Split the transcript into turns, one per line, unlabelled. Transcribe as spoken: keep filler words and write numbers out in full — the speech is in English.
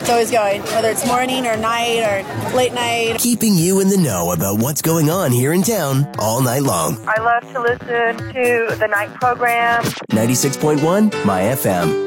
It's always going, whether it's morning or night or late night.
Keeping you in the know about what's going on here in town all night long.
I love to listen to the night program.
ninety-six point one My F M.